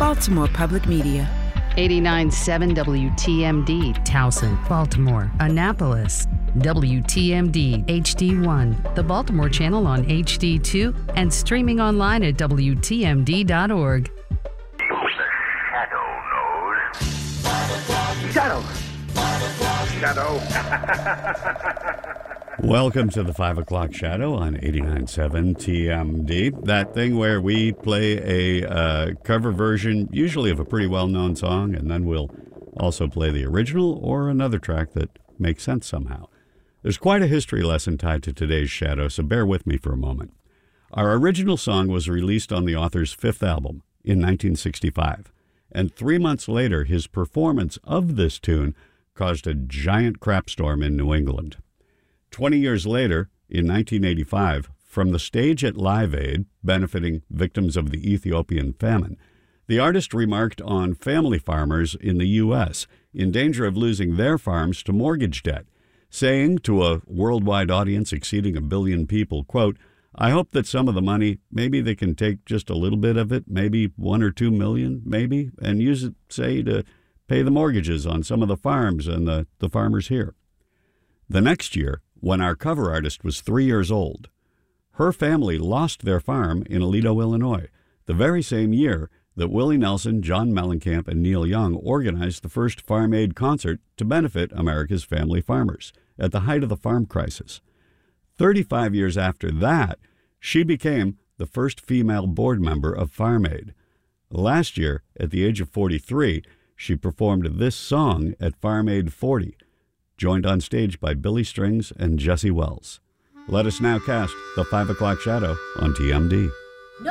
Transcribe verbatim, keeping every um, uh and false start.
Baltimore Public Media. eighty-nine point seven W T M D, Towson, Baltimore, Annapolis. W T M D H D one, the Baltimore channel on H D two, and streaming online at W T M D dot org. The Shadow knows. Shadow! Shadow! Welcome to the five o'clock Shadow on eighty-nine point seven T M D. That thing where we play a uh, cover version, usually of a pretty well-known song, and then we'll also play the original or another track that makes sense somehow. There's quite a history lesson tied to today's Shadow, so bear with me for a moment. Our original song was released on the author's fifth album in nineteen sixty-five, and three months later, his performance of this tune caused a giant crapstorm in New England. Twenty years later, in nineteen eighty-five, from the stage at Live Aid, benefiting victims of the Ethiopian famine, the artist remarked on family farmers in the U S in danger of losing their farms to mortgage debt, saying to a worldwide audience exceeding a billion people, quote, "I hope that some of the money, maybe they can take just a little bit of it, maybe one or two million, maybe, and use it, say, to pay the mortgages on some of the farms and the, the farmers here." The next year, when our cover artist was three years old, her family lost their farm in Aledo, Illinois, the very same year that Willie Nelson, John Mellencamp, and Neil Young organized the first Farm Aid concert to benefit America's family farmers at the height of the farm crisis. Thirty-five years after that, she became the first female board member of Farm Aid. Last year, at the age of forty-three, she performed this song at Farm Aid forty, joined on stage by Billy Strings and Jesse Wells. Let us now cast the five o'clock Shadow on T M D.